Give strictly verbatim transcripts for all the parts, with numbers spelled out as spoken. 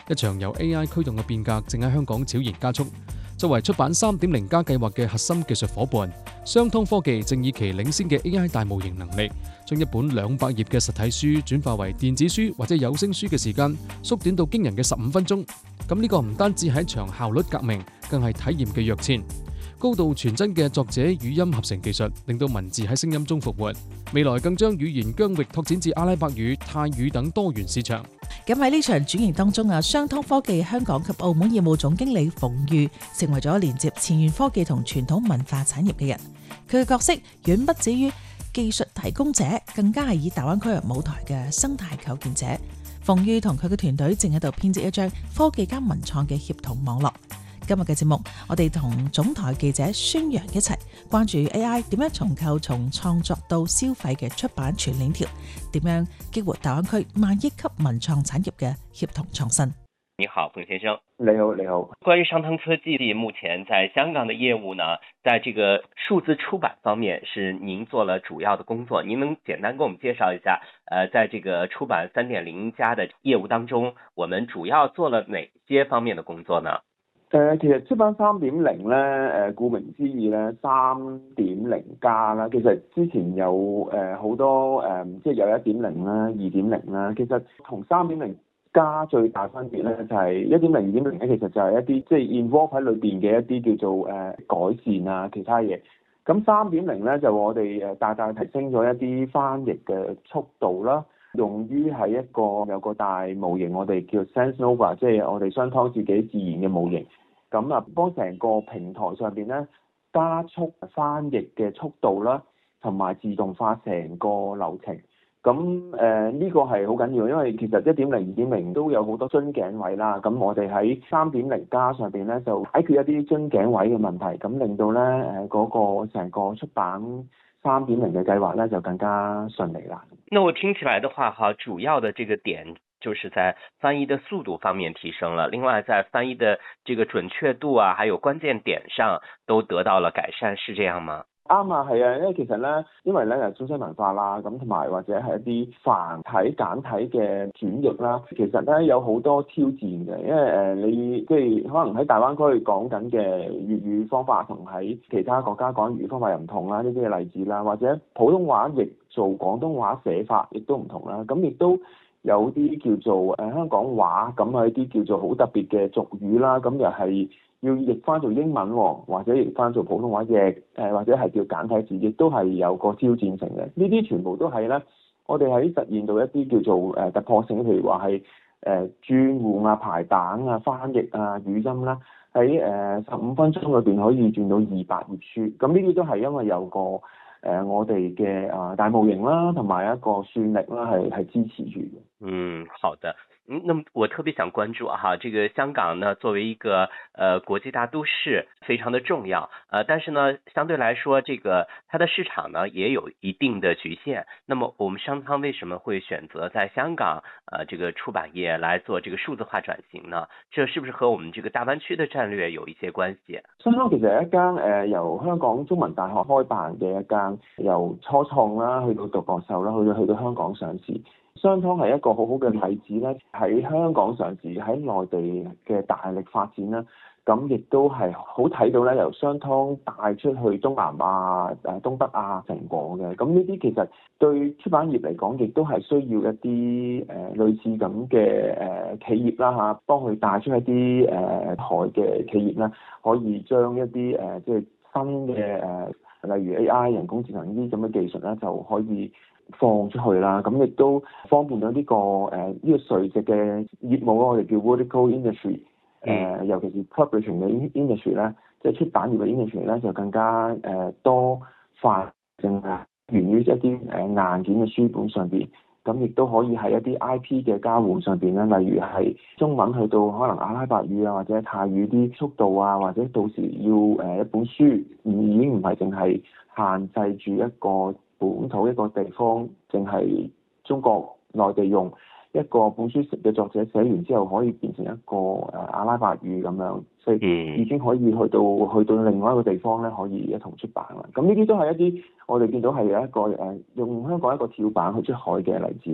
一場由 A I 驅動嘅變革正喺香港悄然加速。作為出版 三點零 加計劃嘅核心技術夥伴，商湯科技正以其領先嘅 A I 大模型能力，將一本兩百頁嘅實體書轉化為電子書或者有聲書嘅時間縮短到驚人嘅十五分鐘。咁呢個唔單止係一場效率革命，更係體驗嘅躍遷。高度傳真嘅作者語音合成技術，令到文字喺聲音中復活。未來更將語言疆域拓展至阿拉伯語、泰語等多元市場。 咁喺呢場轉型當中啊，商湯科技香港及澳門業務總經理馮裕成為咗連接前沿科技同傳統文化產業嘅人。佢嘅角色遠不止於技術提供者，更加係以大灣區為舞台嘅生態構建者。馮裕同佢嘅團隊正喺度編織一張科技加文創嘅協同網絡。今日嘅節目，我哋同總台記者孫陽一齊關注 A I 點樣重構從創作到消費嘅出版全鏈條，點樣激活大灣區萬億級文創產業嘅協同創新。 你好，馮先生。 你好，你好。 關於商湯科技目前在香港的業務呢，在這個數字出版方面是您做了主要的工作，您能簡單給我們介紹一下，呃，在這個出版 三點零 加的業務當中，我們主要做了哪些方面的工作呢？ 誒，其實出版三點零咧，誒，顧名思義咧，三點零加啦。其實之前有誒好多誒，即係有一點零啦、二點零啦。其實同三點零加最大分別咧，就係一點零、二點零咧，其實就係一啲即係 involve 喺裏邊嘅一啲叫做誒改善啊，其他嘢。咁三點零咧就我哋誒大大提升咗一啲翻譯嘅速度啦。用於係一個有個大模型，我哋叫 SenseNova， 即係我哋商湯自己自研嘅模型。咁啊，幫成個平台上邊咧加速翻譯嘅速度啦，同埋自動化成個流程。咁誒呢個係好緊要，因為其實一點零、二點零都有好多樽頸位啦。咁我哋喺三點零加上邊咧就解決一啲樽頸位嘅問題，咁令到咧誒嗰個成個出版三點零嘅計劃咧就更加順利啦。 那我聽起來的話，哈，主要的這個點就是在翻譯的速度方面提升了，另外在翻譯的這個準確度啊，還有關鍵點上都得到了改善，是這樣嗎？ 啱啊，係啊，因為其實咧，因為咧係中西文化啦，咁同埋或者係一啲繁體簡體嘅轉譯啦，其實咧有好多挑戰嘅，因為誒、呃、你即係可能喺大灣區講緊嘅粵語方法同喺其他國家講粵語方法又唔同啦，呢啲嘅例子啦，或者普通話譯做廣東話寫法亦都唔同啦，咁亦都有啲叫做誒、呃、香港話咁啊，一啲叫做好特別嘅俗語啦，咁又係要譯翻做英文，或者譯翻做普通話譯，誒或者係叫簡體字，亦都係有個挑戰性嘅。呢啲全部都係咧，我哋喺實現到一啲叫做誒突破性，譬如話係誒轉換啊、排版啊、翻譯啊、語音啦，喺誒十五分鐘裏邊可以轉到二百頁書。咁呢啲都係因為有個誒、呃、我哋嘅啊大模型啦，同埋一個算力啦，係係支持住嘅。 嗯，好的。嗯，那麼我特別想關注哈，這個香港呢作為一個呃國際大都市，非常的重要，呃，但是呢相對來說，這個它的市場呢也有一定的局限。那麼我們商湯為什麼會選擇在香港呃這個出版業來做這個數字化轉型呢？這是不是和我們這個大灣區的戰略有一些關係？ 商湯其實係一間誒、呃、由香港中文大學開辦嘅一間，由初創啦去到獨角獸啦，去到去到香港上市。商湯係一個好好嘅例子咧，喺香港上市，喺內地嘅大力發展啦，咁亦都係好睇到咧，由商湯帶出去東南亞、誒東北亞成果嘅。咁呢啲其實對出版業嚟講，亦都係需要一啲誒、呃、類似咁嘅誒企業啦嚇，幫佢帶出一啲誒、呃、台嘅企業啦，可以將一啲誒、呃、即係新嘅誒、呃，例如 A I 人工智能呢啲咁嘅技術咧，就可以放出去啦，咁亦都方便咗呢、這個誒呢、呃這個垂直嘅業務咯，我哋叫 vertical industry，誒、呃、尤其是 publishing 嘅 industry 咧，即係出版業嘅 industry 咧，就更加誒、呃、多化性啊，源於一啲誒硬件嘅書本上邊，咁亦都可以喺一啲 I P 嘅交換上邊咧，例如係中文去到可能阿拉伯語啊，或者泰語啲速度啊，或者到時要誒一本書，已經唔係淨係限制住一個本土一個地方，淨係中國內地用一個本書嘅作者寫完之後，可以變成一個誒阿拉伯語咁樣，所以已經可以去到去到另外一個地方咧，可以一同出版啦。咁呢啲都係一啲我哋見到係有一個誒用香港一個跳板去出海嘅例子嚟。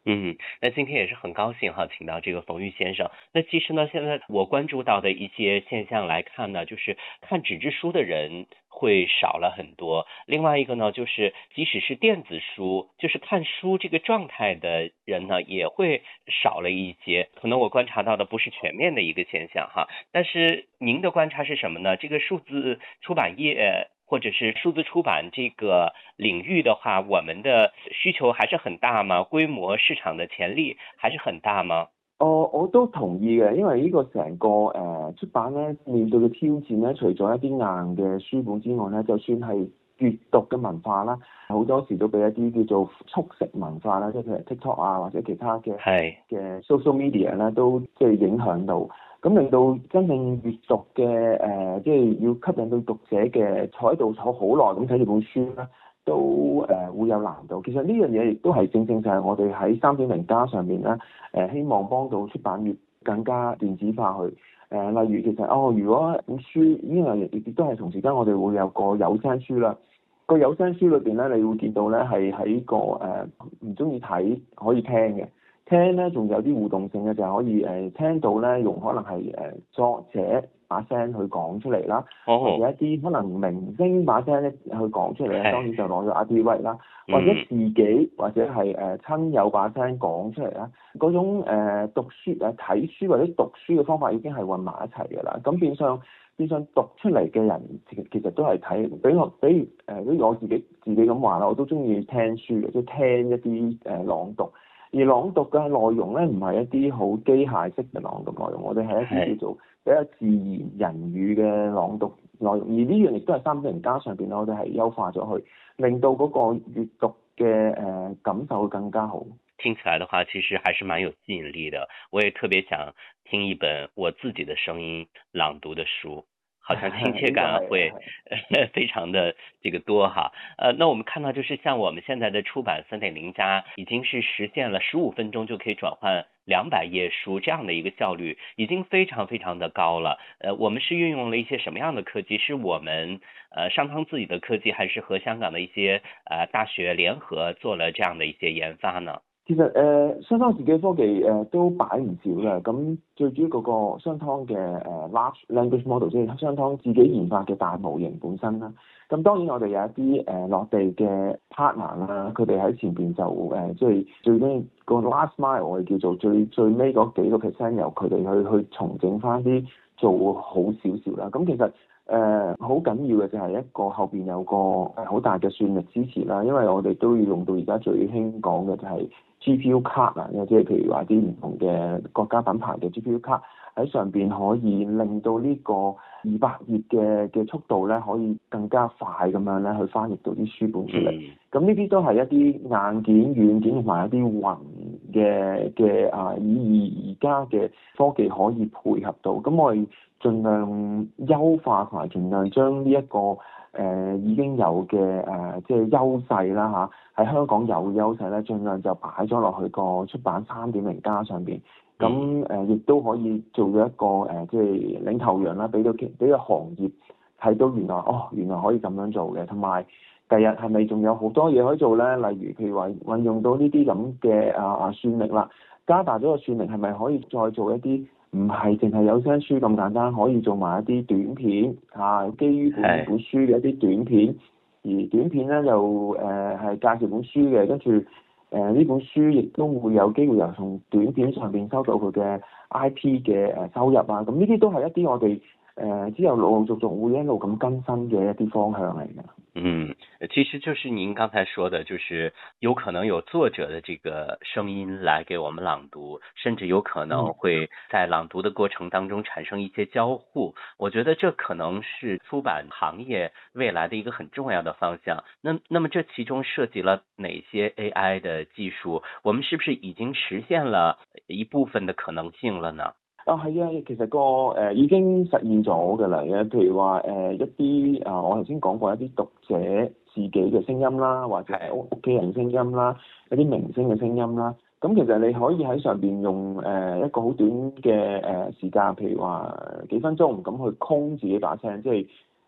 嗯，那今天也是很高兴哈，请到这个冯玉先生。那其实呢，现在我关注到的一些现象来看呢，就是看纸质书的人会少了很多。另外一个呢，就是即使是电子书，就是看书这个状态的人呢，也会少了一些。可能我观察到的不是全面的一个现象哈，但是您的观察是什么呢？这个数字出版业或者是数字出版这个领域的话，我们的需求还是很大吗？規模市場嘅潛力還是很大嗎？ 我我都同意嘅，因為呢個成個誒、呃、出版咧面對嘅挑戰咧，除咗一啲硬嘅書本之外咧，就算係閱讀嘅文化啦，好多時都俾一啲叫做速食文化啦，即係譬如 TikTok 啊或者其他嘅係嘅 social media 咧，都即係影響到，咁令到真正閱讀嘅誒、呃，即係要吸引到讀者嘅坐喺度坐好耐咁睇住本書咧。都誒、呃、會有難度。其實呢樣嘢亦都係正正就係我哋喺三點零加上面咧，誒、呃、希望幫到出版業更加電子化去。誒、呃、例如其實哦，如果本書呢樣亦亦都係同時間我哋會有個有聲書啦。個有聲書裏邊咧，你會見到咧係喺個誒唔中意睇可以聽嘅。聽咧仲有啲互動性嘅，就係可以誒、呃、聽到咧用可能係誒、呃、作者把聲去講出嚟啦， 哦或者一啲可能明星把聲咧去講出嚟咧，當然就攞咗阿 D 位啦，或者自己或者係誒、呃、親友把聲講出嚟啦，嗰種誒、呃、讀書誒睇書或者讀書嘅方法已經係混埋一齊嘅啦，咁變相變相讀出嚟嘅人其實其實都係睇，比我比如誒，比如我自己自己咁話啦，我都中意聽書嘅，即係聽一啲誒、呃、朗讀。而朗讀嘅內容咧，唔係一啲好機械式嘅朗讀內容，我哋係一啲叫做比較自然人語嘅朗讀內容。而呢樣亦都係三點零加上邊咧，我哋係優化咗去，令到嗰個閱讀嘅誒感受會更加好。 聽起來的話，其實還是蠻有吸引力的。我也特別想聽一本我自己的聲音朗讀的書。好像親切感會非常的這個多哈，呃，那我們看到就是像我們現在的出版三點零加，已經是實現了十五分鐘就可以轉換兩百頁書這樣的一個效率，已經非常非常的高了。呃，我們是運用了一些什麼樣的科技？是我們呃商湯自己的科技，還是和香港的一些呃大學聯合做了這樣的一些研發呢？ 其實誒、呃、商湯自己科技誒、呃、都擺唔少嘅，咁最主要嗰個商湯嘅誒 large language model 即係商湯自己研發嘅大模型本身啦。咁當然我哋有一啲誒、呃、落地嘅 partner 啦，佢哋喺前邊就誒即係最尾個 last mile 我哋叫做最最尾嗰幾個 percent 由佢哋去去重整翻啲做好少少啦。咁其實誒好緊要嘅就係一個後邊有個誒好大嘅算力支持啦，因為我哋都要用到而家最興講嘅就係 G P U 卡啊，即係譬如話啲唔同嘅國家品牌嘅 G P U 卡喺上邊可以令到呢個二百頁嘅嘅速度咧，可以更加快咁樣咧去翻譯到啲書本出嚟。咁呢啲都係一啲硬件、軟件同埋一啲雲嘅嘅啊，以而家嘅科技可以配合到。咁我哋盡量優化同埋盡量將呢一個誒、呃、已經有嘅誒、呃、即係優勢啦嚇，喺香港有優勢咧，盡量就擺咗落去個出版三點零加上邊。咁誒亦都可以做咗一個誒、呃、即係領頭羊啦，俾到俾個行業睇到原來哦原來可以咁樣做嘅，同埋第日係咪仲有好多嘢可以做咧？例如譬如話運用到呢啲咁嘅啊啊算力啦，加大咗個算力係咪可以再做一啲？唔係淨係有聲書咁簡單，可以做埋一啲短片嚇、啊，基於本本書嘅一啲短片，而短片咧就誒係、呃、介紹本書嘅，跟住誒呢本書亦都會有機會由從短片上邊收到佢嘅 I P 嘅誒收入啊，咁呢啲都係一啲我哋誒、呃、之後陸陸續續會一路咁更新嘅一啲方向嚟嘅。 嗯，其實就是您剛才說的，就是有可能有作者的這個聲音來給我們朗讀，甚至有可能會在朗讀的過程當中產生一些交互。我覺得這可能是出版行業未來的一個很重要的方向。那那麼這其中涉及了哪些 A I 的技術？我們是不是已經實現了一部分的可能性了呢？ 啊，係啊，其實個誒、呃、已經實現咗㗎啦。嘅譬如話誒、呃、一啲啊、呃，我頭先講過一啲讀者自己嘅聲音啦，或者係屋屋企人聲音啦，一啲明星嘅聲音啦。咁其實你可以喺上邊用誒、呃、一個好短嘅誒、呃、時間，譬如話幾分鐘咁去空自己把聲，即係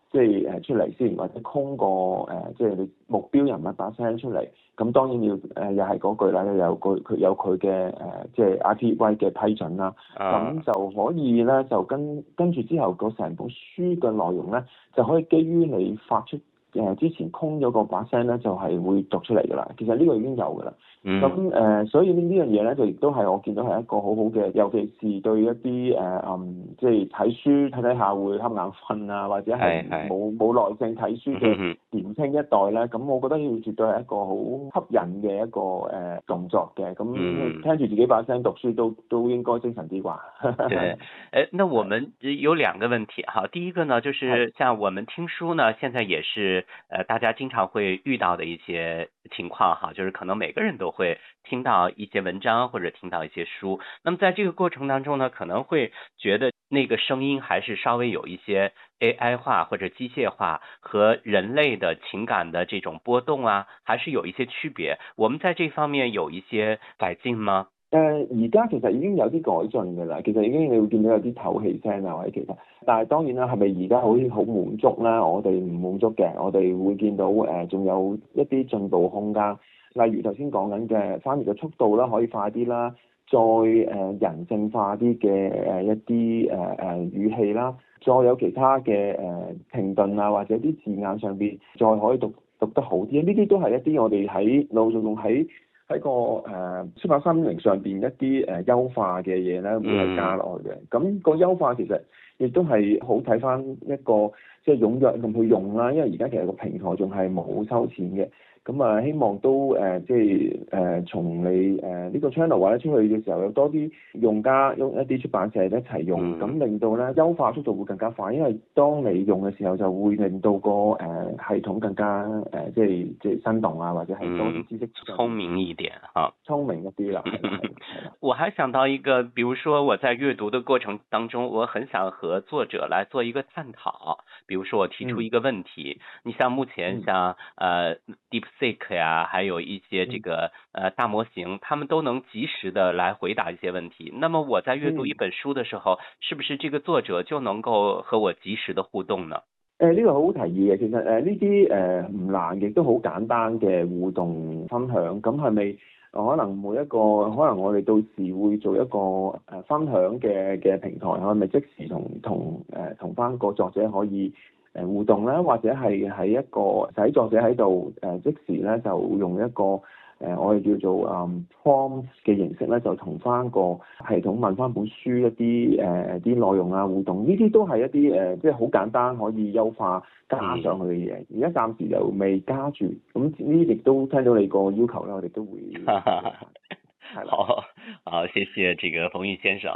即係誒出嚟先，或者空個誒即係你目標人物把聲出嚟。咁當然要誒、呃、又係嗰句啦，有佢佢有佢嘅誒即係 I P V 嘅批准啦。咁、啊、就可以咧，就跟跟住之後個成本書嘅內容咧，就可以基於你發出誒、呃、之前空咗個把聲咧，就係、是、會讀出嚟㗎啦。其實呢個已經有㗎啦。咁誒、呃，所以呢呢樣嘢咧，就亦都係我見到係一個好好嘅，尤其是對一啲誒嗯，即係睇書睇睇下會瞌眼瞓啊，或者係冇冇耐性睇書嘅年輕一代咧，咁我覺得呢個絕對係一個好吸引嘅一個誒、呃、動作嘅。咁聽住自己把聲讀書都都應該精神啲啩。 對，誒，那我們有兩個問題哈，第一個呢，就是像我們聽書呢，現在也是呃大家經常會遇到的一些情況哈，就是可能每個人都會聽到一些文章或者聽到一些書，那麼在這個過程當中呢，可能會覺得那個聲音還是稍微有一些 A I 化或者機械化，和人類的情感的這種波動啊，還是有一些區別。我們在這方面有一些改進嗎？ 誒而家其實已經有啲改進㗎啦，其實已經你會見到有啲唞氣聲啊，或者其實，但係當然啦，係咪而家好似好滿足咧？我哋唔滿足嘅，我哋會見到誒仲、呃、有一啲進步空間，例如頭先講緊嘅翻譯嘅速度啦，可以快啲啦，再誒、呃、人性化啲嘅誒一啲誒誒語氣啦，再有其他嘅誒、呃、停頓啊，或者啲字眼上邊再可以讀讀得好啲，呢啲都係一啲我哋喺陸續用喺。喺個誒出版三點零上邊一啲誒、呃、優化嘅嘢咧，會係加落去嘅。咁、嗯、個優化其實亦都係好睇翻一個即係踴躍咁去用啦。因為而家其實個平台仲係冇收錢嘅。咁啊，希望都誒、呃、即係誒、呃、從你誒呢、呃這個 channel 或者出去嘅時候，有多啲用家用一啲出版社一齊用，咁、嗯、令到咧優化速度會更加快。因為當你用嘅時候，就會令到個誒、呃、系統更加誒、呃、即係即係生動啊，或者係多啲知識、 嗯。聰明一點哈， 聰明一啲啦。 我還想到一個，比如說我在閱讀的過程當中，我很想和作者來做一個探討。比如說我提出一個問題，嗯、你像目前像、嗯、呃 DeepSeek 呀，還有一些這個呃大模型，他們都能及時的來回答一些問題。那麼我在閱讀一本書的時候，嗯、是不是這個作者就能夠和我及時的互動呢？ 誒呢個好好提議嘅，其實誒呢啲誒唔難亦都好簡單嘅互動分享，咁係咪可能每一個可能我哋到時會做一個誒分享嘅嘅平台，係咪即時同同誒同翻個作者可以誒互動咧，或者係喺一個使作者喺度誒即時咧就用一個誒、呃、我哋叫做誒 prompt 嘅形式咧，就同翻個系統問翻本書一啲誒啲內容啊互動，呢啲都係一啲誒、呃、即係好簡單可以優化加上去嘅嘢。而家暫時又未加住，咁呢啲亦都聽到你個要求咧，我哋都會係啦。 好，好，謝謝這個馮煜先生。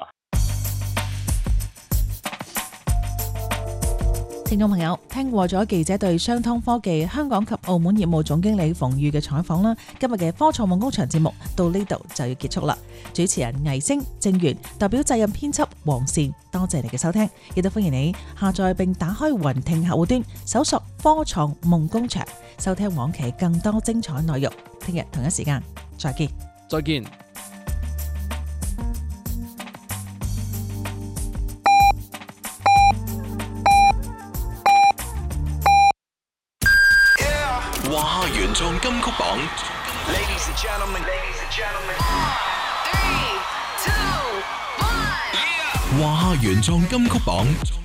聽眾朋友，聽過咗記者對商湯科技香港及澳門業務總經理馮煜嘅採訪啦，今日嘅科創夢工場節目到呢度就要結束啦。主持人魏星、正源代表責任編輯黃善，多謝你嘅收聽，亦都歡迎你下載並打開雲聽客戶端，搜索科創夢工場，收聽往期更多精彩內容。聽日同一時間再見， 再見。 華夏原創金曲榜，華夏原創金曲榜，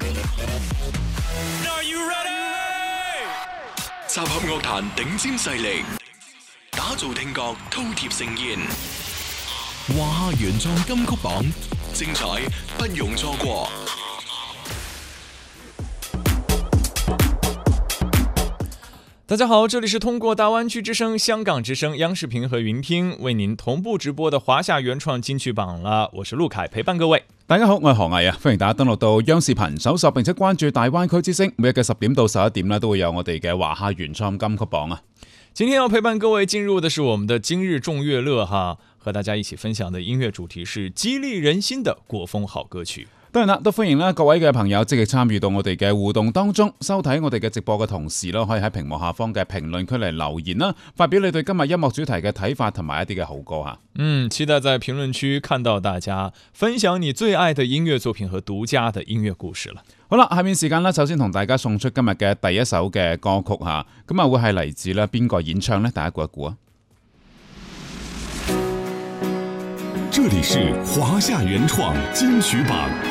集合樂壇頂尖勢力，打造聽覺饕餮盛宴。華夏原創金曲榜，精彩不容錯過。 大家好，這裡是通過大灣區之聲、香港之聲、央視頻和雲聽為您同步直播的華夏原創金曲榜啦，我是陸凱，陪伴各位。 大家好，我係何毅啊，歡迎大家登錄到央視頻搜索並且關注大灣區之聲，每日嘅十點到十一點呢都會有我哋嘅華夏原創金曲榜啊。 今天要陪伴各位進入的是我們的今日眾樂樂哈，和大家一起分享的音樂主題是激勵人心的國風好歌曲。 當然啦，都歡迎啦各位嘅朋友積極參與到我哋嘅互動當中。收睇我哋嘅直播嘅同時啦，可以喺屏幕下方嘅評論區嚟留言啦，發表你對今日音樂主題嘅睇法同埋一啲嘅好歌吓。 嗯，期待在評論區看到大家分享你最愛的音樂作品和獨家的音樂故事啦。 好啦，下面時間啦，首先同大家送出今日嘅第一首嘅歌曲吓，咁啊會係嚟自咧邊個演唱呢？大家估一估啊！ 這裡是華夏原創金曲榜。